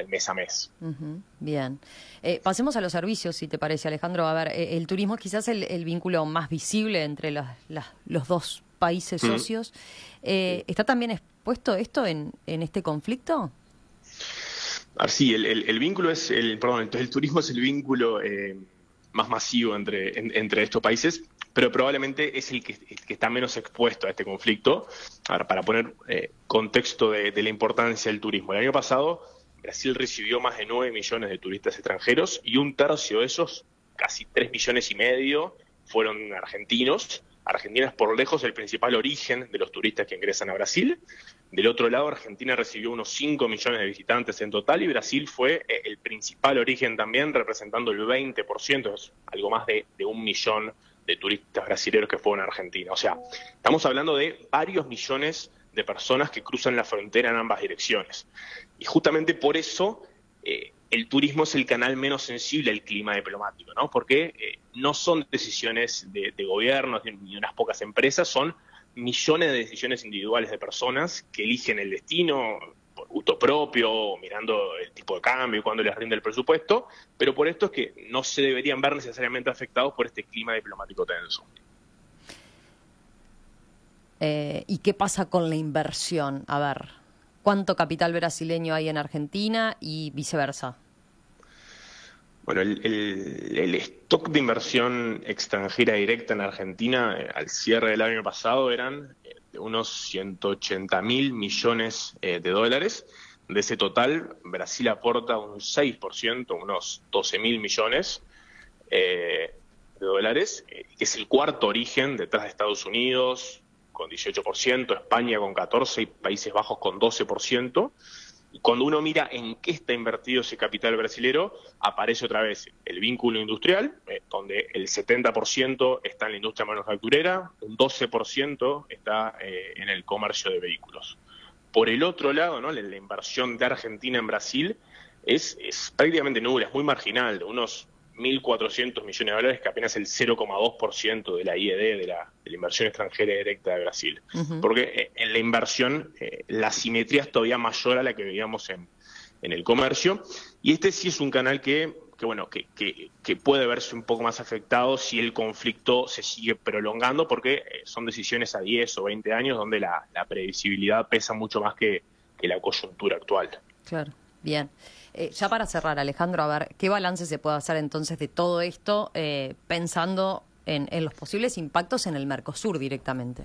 el mes a mes. Bien. Pasemos a los servicios, si te parece, Alejandro. A ver, el turismo es quizás el vínculo más visible entre los dos países socios. ¿Está también expuesto esto en este conflicto? Sí, el vínculo es entonces el turismo es el vínculo más masivo entre estos países, pero probablemente es el que está menos expuesto a este conflicto. Ahora, para poner contexto de la importancia del turismo, el año pasado Brasil recibió más de 9 millones de turistas extranjeros y un tercio de esos, casi 3,5 millones, fueron argentinos. Argentina es por lejos el principal origen de los turistas que ingresan a Brasil. Del otro lado, Argentina recibió unos 5 millones de visitantes en total y Brasil fue el principal origen también, representando el 20%, es algo más de 1 millón de turistas brasileños que fueron a Argentina. O sea, estamos hablando de varios millones de personas que cruzan la frontera en ambas direcciones. Y justamente por eso el turismo es el canal menos sensible al clima diplomático, ¿no? Porque no son decisiones de gobiernos ni unas pocas empresas, son millones de decisiones individuales de personas que eligen el destino por gusto propio, mirando el tipo de cambio y cuándo les rinde el presupuesto, pero por esto es que no se deberían ver necesariamente afectados por este clima diplomático tenso. ¿Y qué pasa con la inversión? A ver, ¿cuánto capital brasileño hay en Argentina y viceversa? Bueno, el stock de inversión extranjera directa en Argentina al cierre del año pasado eran de unos 180.000 millones de dólares. De ese total, Brasil aporta un 6%, unos 12.000 millones de dólares, que es el cuarto origen detrás de Estados Unidos, con 18%, España con 14% y Países Bajos con 12%. Y cuando uno mira en qué está invertido ese capital brasilero, aparece otra vez el vínculo industrial, donde el 70% está en la industria manufacturera, un 12% está en el comercio de vehículos. Por el otro lado, ¿no?, la inversión de Argentina en Brasil es prácticamente nula, es muy marginal, de unos 1.400 millones de dólares, que apenas el 0,2% de la IED, de la inversión extranjera directa de Brasil. Porque en la inversión la asimetría es todavía mayor a la que veíamos en el comercio, y este sí es un canal que puede verse un poco más afectado si el conflicto se sigue prolongando, porque son decisiones a 10 o 20 años donde la previsibilidad pesa mucho más que la coyuntura actual. Claro, bien. Ya para cerrar, Alejandro, a ver, ¿qué balance se puede hacer entonces de todo esto pensando en los posibles impactos en el Mercosur directamente?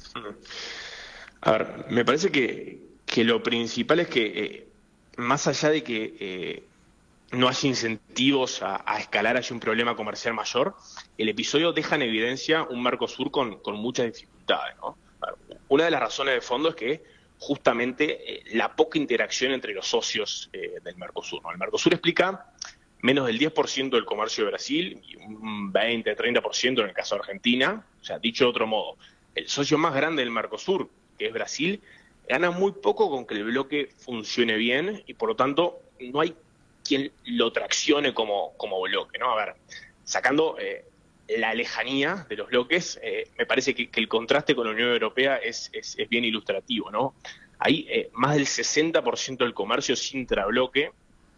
A ver, me parece que lo principal es que más allá de que no haya incentivos a escalar hacia un problema comercial mayor, el episodio deja en evidencia un Mercosur con muchas dificultades, ¿no? A ver, una de las razones de fondo es que justamente la poca interacción entre los socios del Mercosur, ¿no? El Mercosur explica menos del 10% del comercio de Brasil y un 20-30% en el caso de Argentina. O sea, dicho de otro modo, el socio más grande del Mercosur, que es Brasil, gana muy poco con que el bloque funcione bien y por lo tanto no hay quien lo traccione como bloque, ¿no? A ver, sacando la lejanía de los bloques, me parece que el contraste con la Unión Europea es bien ilustrativo, ¿no? Hay más del 60% del comercio es intrabloque,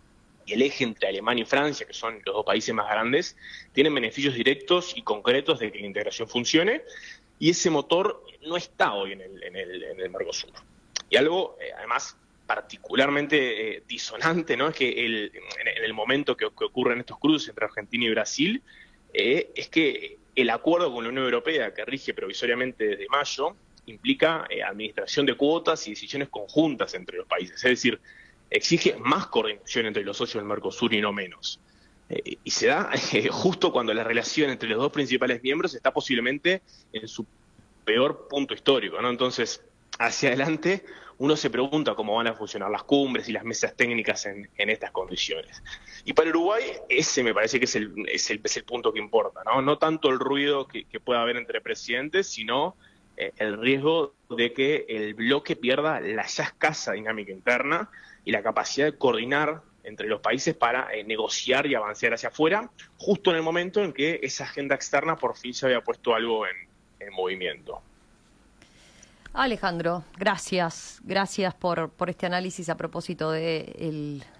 y el eje entre Alemania y Francia, que son los dos países más grandes, tienen beneficios directos y concretos de que la integración funcione, y ese motor no está hoy en el Mercosur. Y algo, además, particularmente disonante, ¿no?, es que en el momento que ocurren estos cruces entre Argentina y Brasil, es que el acuerdo con la Unión Europea, que rige provisoriamente desde mayo, implica administración de cuotas y decisiones conjuntas entre los países. Es decir, exige más coordinación entre los socios del Mercosur y no menos. Y se da justo cuando la relación entre los dos principales miembros está posiblemente en su peor punto histórico, ¿no? Entonces, hacia adelante, uno se pregunta cómo van a funcionar las cumbres y las mesas técnicas en estas condiciones. Y para Uruguay, ese me parece que es el punto que importa, ¿no? No tanto el ruido que pueda haber entre presidentes, sino el riesgo de que el bloque pierda la ya escasa dinámica interna y la capacidad de coordinar entre los países para negociar y avanzar hacia afuera, justo en el momento en que esa agenda externa por fin se había puesto algo en movimiento. Alejandro, gracias por este análisis a propósito de